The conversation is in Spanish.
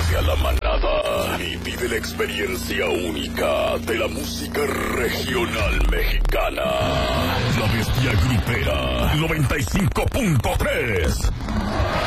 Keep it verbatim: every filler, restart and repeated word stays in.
Únete a la manada y vive la experiencia única de la música regional mexicana. La Bestia Grupera noventa y cinco punto tres.